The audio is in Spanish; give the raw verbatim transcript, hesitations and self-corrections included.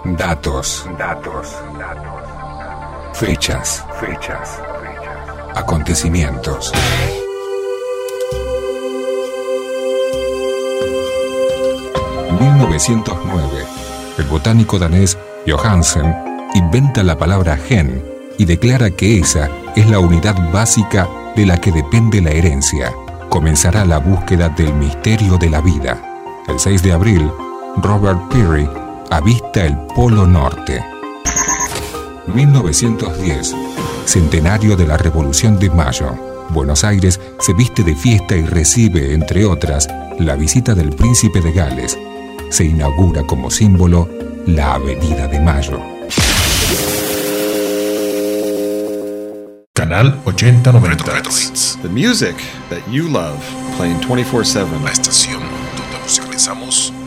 Datos. Datos. Fechas. Fechas. Acontecimientos. mil novecientos nueve. El botánico danés Johansen inventa la palabra gen y declara que esa es la unidad básica de la que depende la herencia. Comenzará la búsqueda del misterio de la vida. El seis de abril, Robert Peary avista el Polo Norte. mil novecientos diez. Centenario de la Revolución de Mayo. Buenos Aires se viste de fiesta y recibe, entre otras, la visita del Príncipe de Gales. Se inaugura como símbolo la Avenida de Mayo. Canal ochenta noventa. The music that you love, playing twenty-four seven. La estación donde musicalizamos